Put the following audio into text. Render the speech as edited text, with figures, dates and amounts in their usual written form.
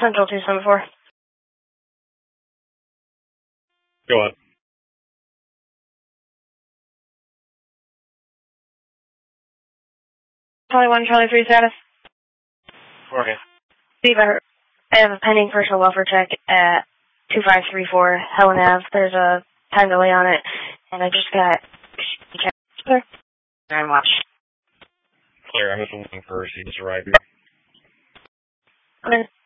Central 274. Go on. Charlie 1, Charlie 3 status. Okay. Steve, I have a pending personal welfare check at 2534 Helen Ave. There's a time delay on it, and I just got checked. Clear. Very much. Clear, I'm just looking for she just arrived here. Okay.